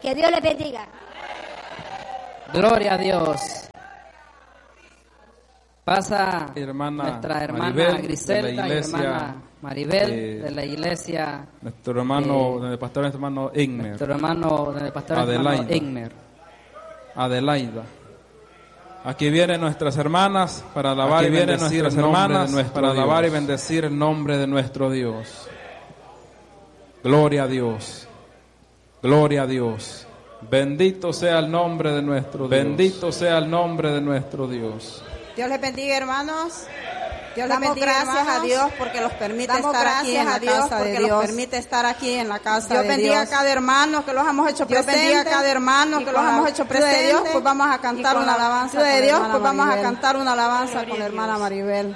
Que Dios les bendiga. Gloria a Dios. Pasa nuestra hermana Maribel, Griselda de la iglesia, y hermana Maribel de la iglesia. Nuestro hermano, del pastor hermano Egner. Nuestro hermano, del pastor hermano Egner. Adelaida. Aquí vienen nuestras hermanas para alabar y bendecir el nombre de nuestro para alabar y bendecir el nombre de nuestro Dios. Gloria a Dios. Gloria a Dios. Bendito sea el nombre de nuestro Dios. Bendito sea el nombre de nuestro Dios. Dios les bendiga, hermanos. Dios les bendiga, gracias hermanos. a Dios porque los permite Damos estar aquí en la gracias a Dios casa de porque Dios. los Permite estar aquí en la casa Dios de bendiga Dios. a cada hermano que los hemos hecho Dios presentes. bendiga a cada hermano que los hemos hecho presentes. De Dios, pues vamos a cantar una alabanza. De Dios, con pues vamos a Maribel. cantar una alabanza con la hermana Maribel.